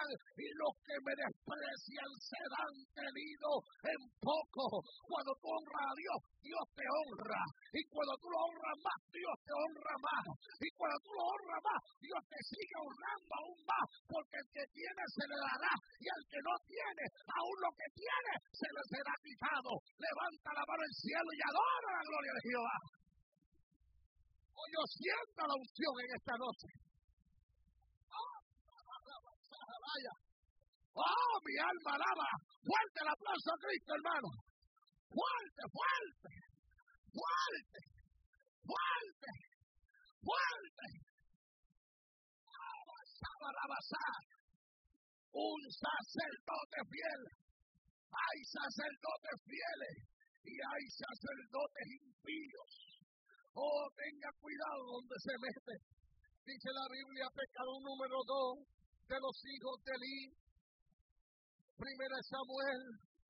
y los que me desprecian serán tenidos en poco. Cuando tú honras a Dios, Dios te honra. Y cuando tú lo honras más, Dios te honra más. Y cuando tú lo honras más, Dios te sigue honrando aún más. Porque el que tiene se le dará. Y al que no tiene, aún lo que tiene se le será quitado. Levanta la mano al cielo y adora la gloria de Jehová. Hoy yo siento la unción en esta noche. Oh, mi alma alaba. Fuerte el aplauso a Cristo, hermano. Fuerte, fuerte, fuerte, fuerte, fuerte. Un sacerdote fiel. Hay sacerdotes fieles y hay sacerdotes impíos. Oh, tenga cuidado donde se mete. Dice la Biblia, pecado número 2 de los hijos de Elí. Primera Samuel,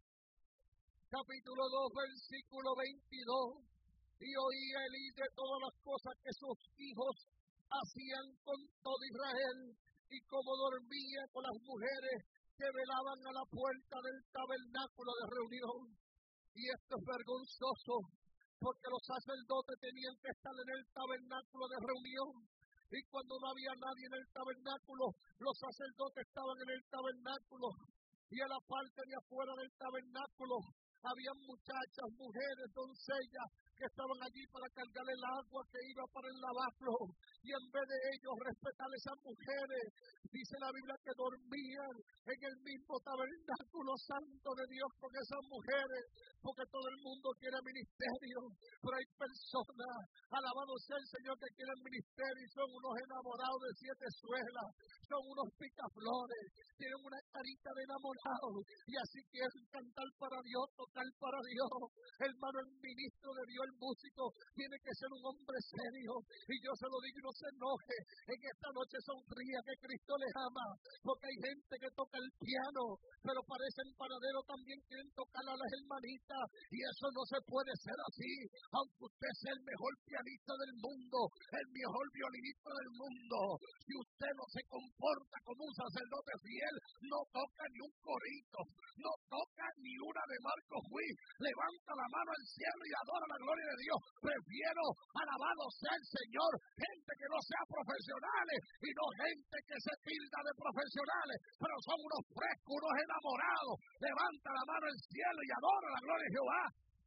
capítulo 2, versículo 22. Y oía Elí de todas las cosas que sus hijos hacían con todo Israel, y cómo dormía con las mujeres que velaban a la puerta del tabernáculo de reunión. Y esto es vergonzoso, porque los sacerdotes tenían que estar en el tabernáculo de reunión. Y cuando no había nadie en el tabernáculo, los sacerdotes estaban en el tabernáculo. Y a la parte de afuera del tabernáculo había muchachas, mujeres, doncellas que estaban allí para cargar el agua que iba para el lavacro. Y en vez de ellos respetar a esas mujeres, dice la Biblia que dormían en el mismo tabernáculo santo de Dios con esas mujeres, porque todo el mundo quiere ministerio, pero hay personas, alabado sea el Señor, que quieren ministerio y son unos enamorados de 7 suelas, son unos picaflores, tienen una carita de enamorados y así quieren cantar para Dios, tocar para Dios. Hermano, el ministro de Dios, el músico, tiene que ser un hombre serio, y yo se lo digo y no se enoje. En esta noche sonría que Cristo les ama, porque hay gente que toca el piano, pero parecen panaderos, también quieren tocar a las hermanitas, y eso no se puede ser así. Aunque usted sea el mejor pianista del mundo, el mejor violinista del mundo, si usted no se comporta como un sacerdote fiel, no toca ni un corito, no toca ni una de Marcos Witt. Levanta la mano al cielo y adora la gloria de Dios. Prefiero, alabado sea el Señor, gente que no sea profesionales y no gente que se tilda de profesionales, pero son unos frescos, unos enamorados. Levanta la mano al cielo y adora la gloria de Jehová.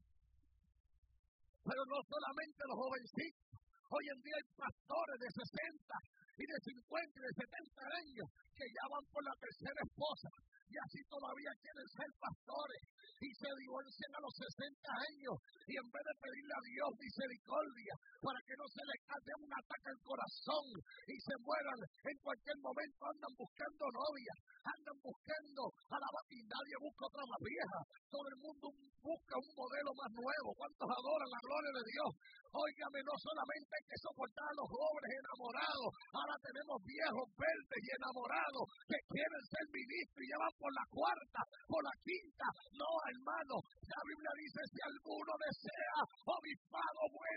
Pero no solamente los jovencitos. Hoy en día hay pastores de 60 y de 50 y de 70 años que ya van por la tercera esposa y así todavía quieren ser pastores y se divorcian a los 60 años y en vez de pedirle a Dios misericordia para que no se les caiga un ataque al corazón y se mueran en cualquier momento, andan buscando novia, andan buscando a la y nadie busca otra más vieja, todo el mundo busca un modelo más nuevo. ¿Cuántos adoran la gloria de Dios? Óigame, no solamente hay que soportar a los jóvenes enamorados, ahora tenemos viejos verdes y enamorados que quieren ser ministros y ya van por la cuarta, por la quinta. No, hermano, la Biblia dice: si alguno desea obispado, buen